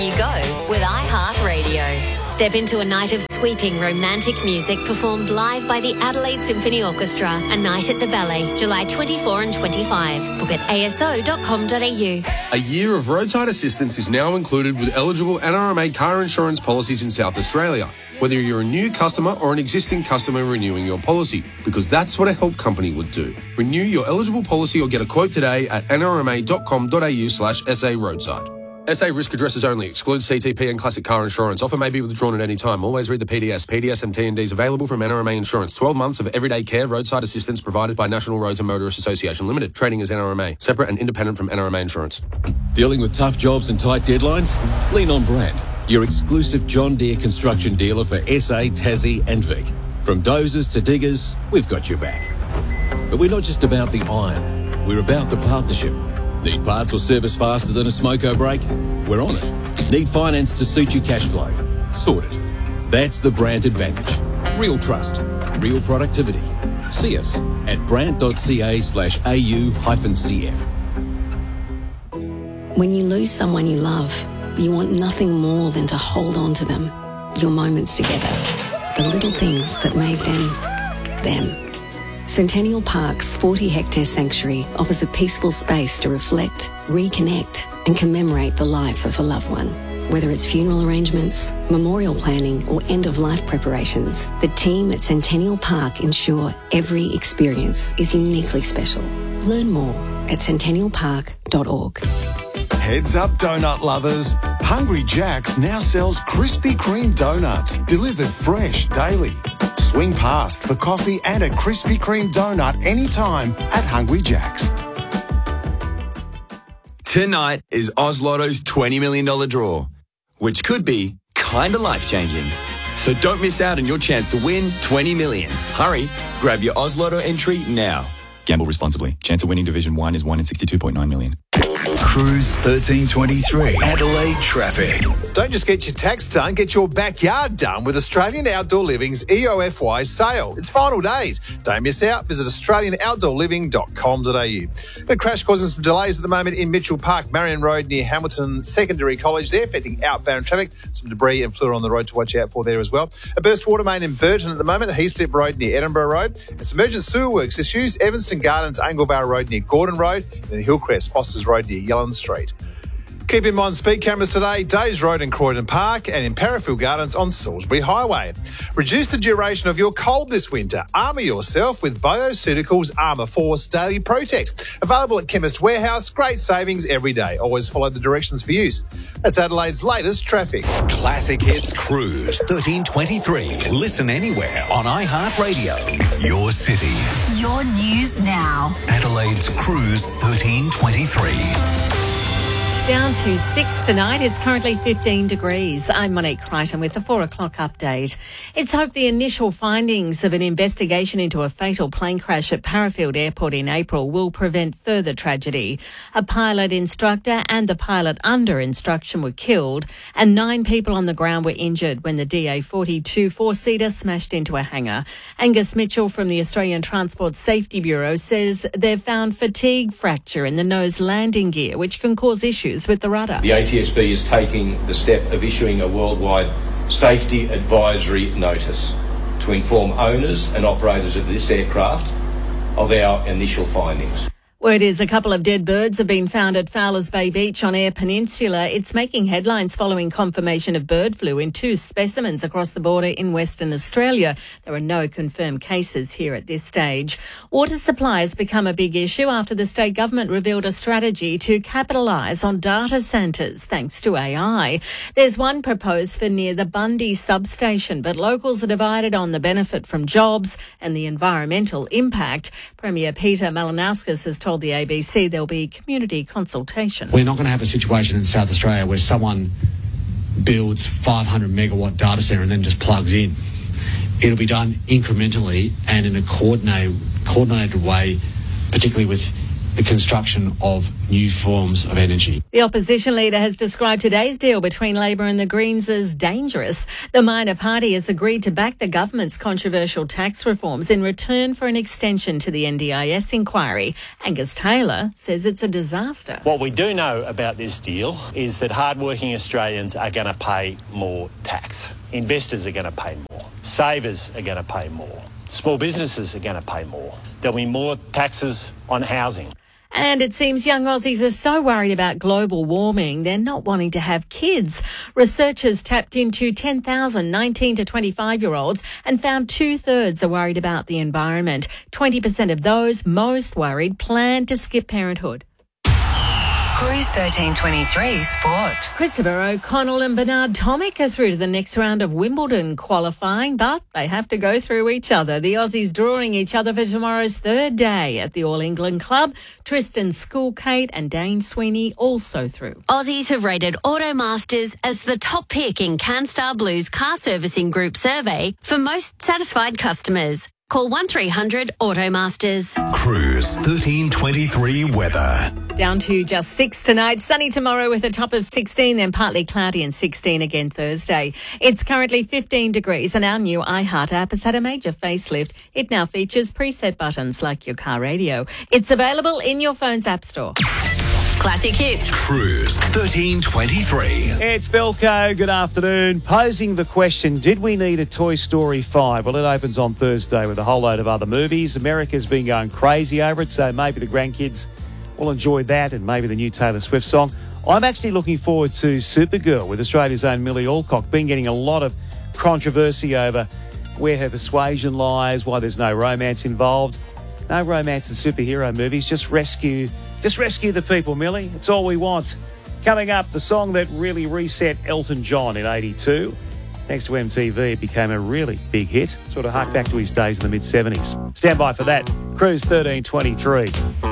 You go with iHeartRadio. Step into a night of sweeping romantic music performed live by the Adelaide Symphony Orchestra. A night at the Ballet, July 24 and 25. Book at aso.com.au. A year of roadside assistance is now included with eligible NRMA car insurance policies in South Australia, whether you're a new customer or an existing customer renewing your policy, because that's what a help company would do. Renew your eligible policy or get a quote today at nrma.com.au/SA roadside. SA risk addresses only. Excludes CTP and classic car insurance. Offer may be withdrawn at any time. Always read the PDS. PDS and T&Ds available from NRMA Insurance. 12 months of everyday care, roadside assistance provided by National Roads and Motorists Association Limited. Trading as NRMA. Separate and independent from NRMA Insurance. Dealing with tough jobs and tight deadlines? Lean on Brandt, your exclusive John Deere construction dealer for SA, Tassie and Vic. From dozers to diggers, we've got your back. But we're not just about the iron. We're about the partnership. Need parts or service faster than a smoko brake? We're on it. Need finance to suit your cash flow? Sorted. That's the Brandt advantage. Real trust. Real productivity. See us at brandt.ca/au-cf. When you lose someone you love, you want nothing more than to hold on to them. Your moments together. The little things that made them, them. Centennial Park's 40-hectare sanctuary offers a peaceful space to reflect, reconnect and commemorate the life of a loved one. Whether it's funeral arrangements, memorial planning or end-of-life preparations, the team at Centennial Park ensure every experience is uniquely special. Learn more at centennialpark.org. Heads up, donut lovers. Hungry Jack's now sells Krispy Kreme donuts, delivered fresh daily. Swing past for coffee and a Krispy Kreme donut anytime at Hungry Jack's. Tonight is Oz Lotto's $20 million draw, which could be kinda life-changing. So don't miss out on your chance to win $20 million. Hurry, grab your Oz Lotto entry now. Gamble responsibly. Chance of winning Division 1 is 1 in 62.9 million. Cruise 1323. Adelaide traffic. Don't just get your tax done, get your backyard done with Australian Outdoor Living's EOFY sale. It's final days. Don't miss out. Visit australianoutdoorliving.com.au. The crash causing some delays at the moment in Mitchell Park, Marion Road near Hamilton Secondary College there, affecting outbound traffic. Some debris and fluid on the road to watch out for there as well. A burst water main in Burton at the moment, Heaslip Road near Edinburgh Road. And some emergent sewer works issues, Evanston Gardens, Angleborough Road near Gordon Road, and Hillcrest, Foster's Road near Yellen Street. Keep in mind speed cameras today, Days Road in Croydon Park and in Parafield Gardens on Salisbury Highway. Reduce the duration of your cold this winter. Armour yourself with Bioceuticals Armour Force Daily Protect. Available at Chemist Warehouse. Great savings every day. Always follow the directions for use. That's Adelaide's latest traffic. Classic Hits Cruise 1323. Listen anywhere on iHeartRadio. Your city. Your news now. Adelaide's Cruise 1323. Down to 6 tonight. It's currently 15 degrees. I'm Monique Crichton with the 4 o'clock update. It's hoped the initial findings of an investigation into a fatal plane crash at Parafield Airport in April will prevent further tragedy. A pilot instructor and the pilot under instruction were killed and 9 people on the ground were injured when the DA-42 four-seater smashed into a hangar. Angus Mitchell from the Australian Transport Safety Bureau says they've found fatigue fracture in the nose landing gear, which can cause issues with the rudder. The ATSB is taking the step of issuing a worldwide safety advisory notice to inform owners and operators of this aircraft of our initial findings. Word is a couple of dead birds have been found at Fowlers Bay Beach on Eyre Peninsula. It's making headlines following confirmation of bird flu in 2 specimens across the border in Western Australia. There are no confirmed cases here at this stage. Water supply has become a big issue after the state government revealed a strategy to capitalise on data centres thanks to AI. There's one proposed for near the Bundy substation, but locals are divided on the benefit from jobs and the environmental impact. Premier Peter Malinauskas has told the ABC there'll be community consultation. We're not going to have a situation in South Australia where someone builds 500 megawatt data centre and then just plugs in. It'll be done incrementally and in a coordinated way, particularly with the construction of new forms of energy. The opposition leader has described today's deal between Labor and the Greens as dangerous. The minor party has agreed to back the government's controversial tax reforms in return for an extension to the NDIS inquiry. Angus Taylor says it's a disaster. What we do know about this deal is that hardworking Australians are going to pay more tax. Investors are going to pay more. Savers are going to pay more. Small businesses are going to pay more. There'll be more taxes on housing. And it seems young Aussies are so worried about global warming, they're not wanting to have kids. Researchers tapped into 10,000 19 to 25-year-olds and found 2/3 are worried about the environment. 20% of those most worried plan to skip parenthood. Cruise 1323 Sport. Christopher O'Connell and Bernard Tomic are through to the next round of Wimbledon qualifying, but they have to go through each other. The Aussies drawing each other for tomorrow's third day at the All England Club. Tristan Schoolkate and Dane Sweeney also through. Aussies have rated Automasters as the top pick in CanStar Blue's car servicing group survey for most satisfied customers. Call 1300 Automasters. Cruise 1323 weather. Down to just 6 tonight. Sunny tomorrow with a top of 16, then partly cloudy and 16 again Thursday. It's currently 15 degrees and our new iHeart app has had a major facelift. It now features preset buttons like your car radio. It's available in your phone's app store. Classic hits. Cruise 1323. It's Belco. Good afternoon. Posing the question, did we need a Toy Story 5? Well, it opens on Thursday with a whole load of other movies. America's been going crazy over it, so maybe the grandkids will enjoy that and maybe the new Taylor Swift song. I'm actually looking forward to Supergirl with Australia's own Millie Alcock. Been getting a lot of controversy over where her persuasion lies, why there's no romance involved. No romance in superhero movies. Just rescue the people, Millie. It's all we want. Coming up, the song that really reset Elton John in 82. Thanks to MTV, it became a really big hit. Sort of harked back to his days in the mid-70s. Stand by for that. Cruise 1323.